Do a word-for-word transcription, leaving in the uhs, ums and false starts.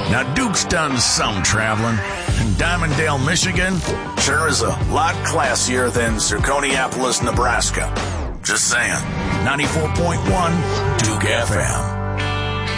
Now, Duke's done some traveling, and Diamonddale, Michigan sure is a lot classier than Zirconiapolis, Nebraska. Just saying. ninety-four point one Duke F M.